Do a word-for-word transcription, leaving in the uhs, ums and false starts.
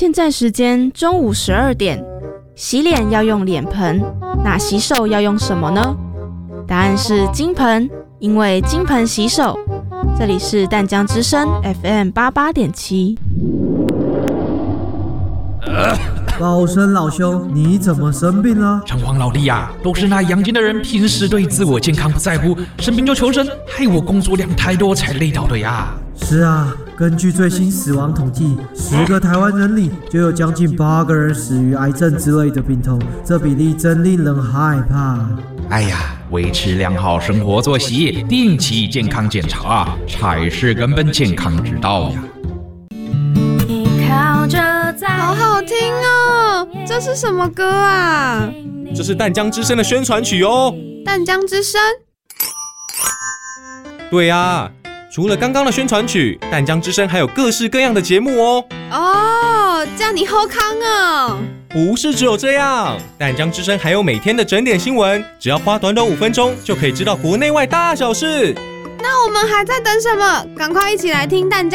现在时间中午十二点，洗脸要用脸盆，那洗手要用什么呢？答案是金盆，因为金盆洗手。这里是淡江之声 F M 八八点七。 老生老兄，你怎么生病了？ 城隍老弟呀、啊，都是那阳间的人平时对自我健康不在乎，生病就求神，害我工作量太多才累倒的呀。 是啊，根据最新死亡统计，十个台湾人里就有将近八个人死于癌症之类的病痛，这比例真令人害怕。 哎呀，维持良好生活作息，定期健康检查，才是根本健康之道呀。 好好听哦，这是什么歌啊？ 这是淡江之声的宣传曲哦。 淡江之声？ 对啊，除了刚刚的宣传曲，淡江之声还有各式各样的节目哦。 哦，这样你好康哦。 不是只有这样，淡江之声还有每天的整点新闻，只要花短短五分钟就可以知道国内外大小事。 那我们还在等什么？赶快一起来听淡江